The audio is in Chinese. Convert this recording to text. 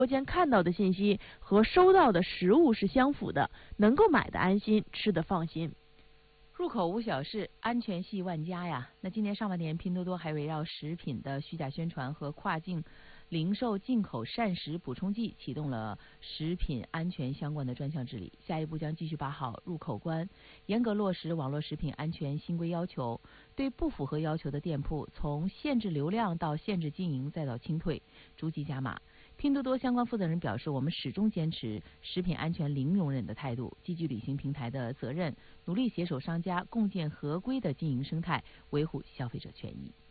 直播间看到的信息和收到的实物是相符的，能够买的安心，吃的放心。 入口无小事，安全系万家呀。那今年上半年，拼多多还围绕食品的虚假宣传和跨境零售进口膳食补充剂，启动了食品安全相关的专项治理。下一步将继续把好入口关，严格落实网络食品安全新规要求，对不符合要求的店铺，从限制流量到限制经营再到清退，逐级加码。拼多多相关负责人表示，我们始终坚持食品安全零容忍的态度，积极履行平台的责任，努力携手商家共建合规的经营生态，维护消费者权益。